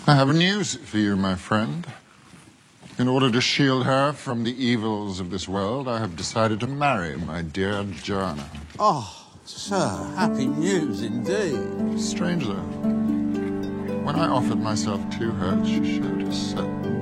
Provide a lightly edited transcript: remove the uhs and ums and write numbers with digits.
I have news for you, my friend. In order to shield her from the evils of this world, I have decided to marry my dear Joanna. Oh, sir, happy news indeed. Strange, though. When I offered myself to her, she showed a certain